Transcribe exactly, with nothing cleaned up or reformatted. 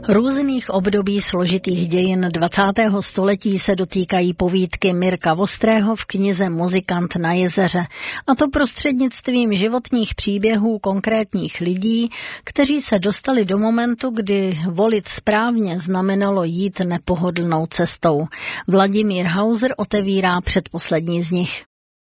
Různých období složitých dějin dvacátého století se dotýkají povídky Mirka Vostrého v knize Muzikant na jezeře, a to prostřednictvím životních příběhů konkrétních lidí, kteří se dostali do momentu, kdy volit správně znamenalo jít nepohodlnou cestou. Vladimír Hauser otevírá předposlední z nich.